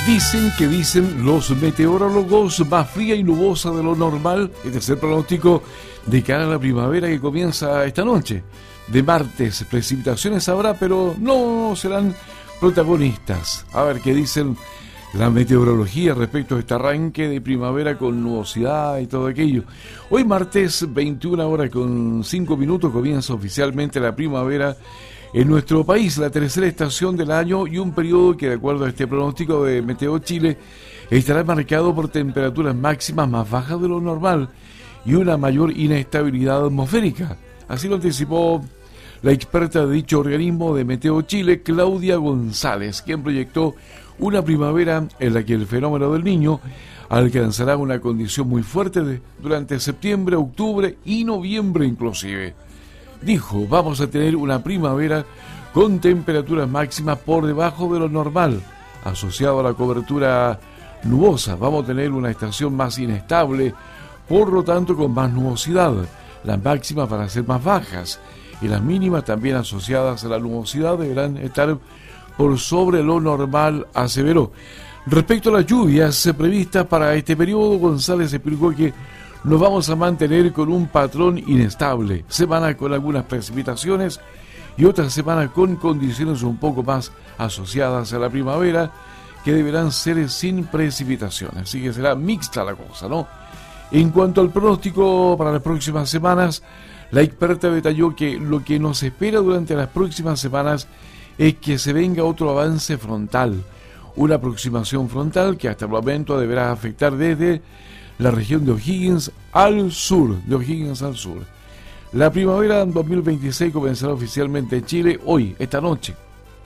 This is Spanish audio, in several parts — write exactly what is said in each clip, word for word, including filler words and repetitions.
Dicen que dicen los meteorólogos, más fría y nubosa de lo normal. Este es el pronóstico de cara a la primavera que comienza esta noche. De martes, precipitaciones habrá, pero no serán protagonistas. A ver qué dicen la meteorología respecto a este arranque de primavera con nubosidad y todo aquello. Hoy martes, veintiuna horas con cinco minutos, comienza oficialmente la primavera en nuestro país, la tercera estación del año, y un periodo que, de acuerdo a este pronóstico de Meteo Chile, estará marcado por temperaturas máximas más bajas de lo normal y una mayor inestabilidad atmosférica. Así lo anticipó la experta de dicho organismo de Meteo Chile, Claudia González, quien proyectó una primavera en la que el fenómeno del Niño alcanzará una condición muy fuerte de, durante septiembre, octubre y noviembre inclusive. Dijo, vamos a tener una primavera con temperaturas máximas por debajo de lo normal, asociado a la cobertura nubosa. Vamos a tener una estación más inestable, por lo tanto con más nubosidad. Las máximas van a ser más bajas y las mínimas, también asociadas a la nubosidad, deberán estar por sobre lo normal, aseveró. Respecto a las lluvias previstas para este periodo, González explicó que nos vamos a mantener con un patrón inestable, semanas con algunas precipitaciones y otras semanas con condiciones un poco más asociadas a la primavera, que deberán ser sin precipitaciones, así que será mixta la cosa, ¿no? En cuanto al pronóstico para las próximas semanas, la experta detalló que lo que nos espera durante las próximas semanas es que se venga otro avance frontal, una aproximación frontal que hasta el momento deberá afectar desde la región de O'Higgins al sur, de O'Higgins al sur. La primavera dos mil veintiséis comenzará oficialmente en Chile hoy, esta noche.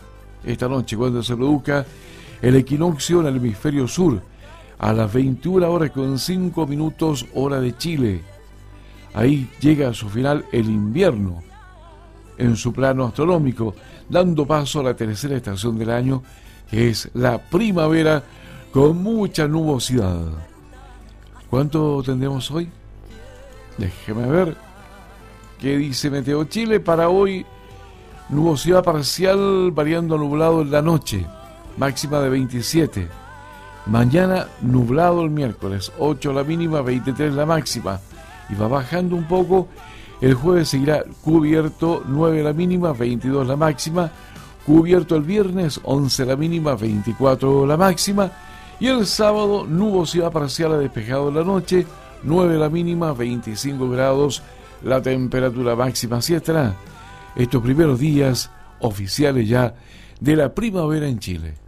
Esta noche, cuando se produzca el equinoccio en el hemisferio sur, a las veintiuna horas con cinco minutos, hora de Chile. Ahí llega a su final el invierno, en su plano astronómico, dando paso a la tercera estación del año, que es la primavera, con mucha nubosidad. ¿Cuánto tendremos hoy? Déjeme ver qué dice Meteo Chile. Para hoy, nubosidad parcial variando a nublado en la noche, máxima de veintisiete. Mañana nublado el miércoles, ocho la mínima, veintitrés la máxima, y va bajando un poco. El jueves seguirá cubierto, nueve la mínima, veintidós la máxima. Cubierto el viernes, once la mínima, veinticuatro la máxima. Y el sábado, nubosidad parcial a despejado en la noche, nueve la mínima, veinticinco grados la temperatura máxima. Así estará estos primeros días oficiales ya de la primavera en Chile.